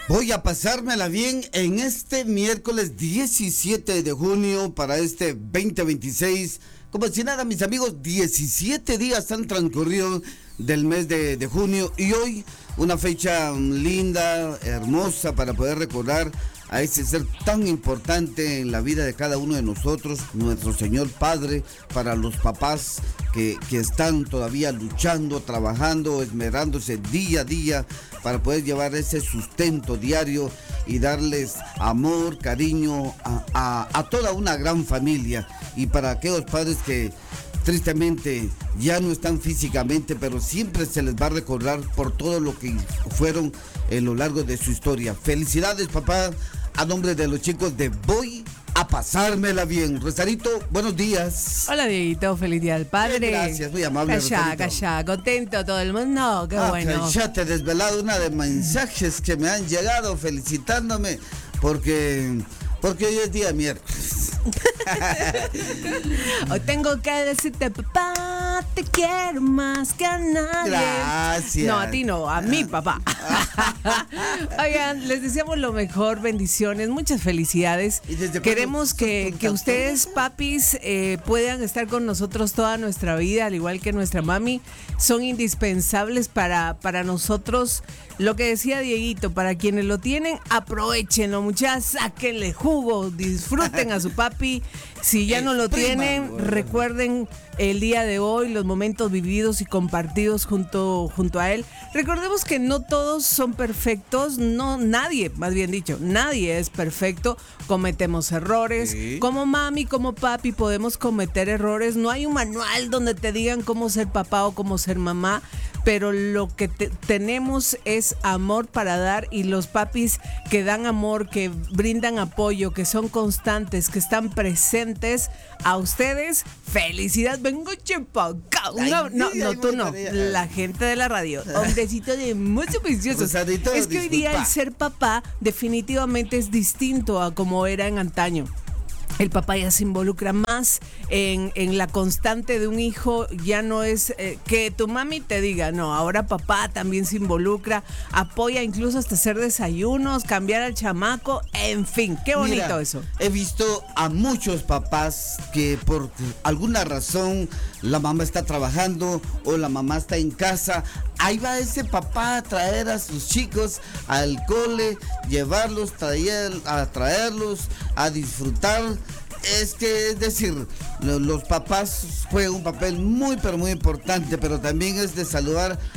Voy a pasármela bien en este miércoles 17 de junio para este 2026. Como si nada, mis amigos, 17 días han transcurrido del mes de junio y hoy una fecha linda, hermosa para poder recordar a ese ser tan importante en la vida de cada uno de nosotros, nuestro Señor Padre, para los papás que están todavía luchando, trabajando, esmerándose día a día para poder llevar ese sustento diario y darles amor, cariño a toda una gran familia. Y para aquellos padres que tristemente ya no están físicamente, pero siempre se les va a recordar por todo lo que fueron en lo largo de su historia. Felicidades, papá, a nombre de los chicos de Voy a pasármela bien. Rosarito, buenos días. Hola, Dieguito, feliz día del padre. Gracias, muy amable. Calla, contento todo el mundo, qué bueno. Ya te he desvelado una de mensajes que me han llegado felicitándome porque hoy es día miércoles. Hoy tengo que decirte, papá, te quiero más que a nadie. Gracias. No, a ti no, a mi papá. Oigan, les deseamos lo mejor, bendiciones, muchas felicidades. Queremos que ustedes, papis, puedan estar con nosotros toda nuestra vida, al igual que nuestra mami. Son indispensables para nosotros. Lo que decía Dieguito, para quienes lo tienen, aprovechenlo, muchachos, sáquenle jugo, disfruten a su papi. Si ya no lo tienen, recuerden el día de hoy, los momentos vividos y compartidos junto a él. Recordemos que no todos son perfectos, nadie es perfecto, cometemos errores. Sí. Como mami, como papi podemos cometer errores. No hay un manual donde te digan cómo ser papá o cómo ser mamá, pero lo que tenemos es amor para dar, y los papis que dan amor, que brindan apoyo, que son constantes, que están presentes a ustedes, felicidad. Vengo chepa. No, tú no. La gente de la radio. Un besito de mucho precioso. Es que hoy día el ser papá definitivamente es distinto a como era en antaño. El papá ya se involucra más en la constante de un hijo. Ya no es que tu mami te diga, no, ahora papá también se involucra, apoya incluso hasta hacer desayunos, cambiar al chamaco, en fin, qué bonito. Mira, eso. He visto a muchos papás que por alguna razón la mamá está trabajando o la mamá está en casa. Ahí va ese papá a traer a sus chicos al cole, llevarlos, traerlos, a disfrutar. Es decir, los papás juegan un papel muy, pero muy importante, pero también es de saludar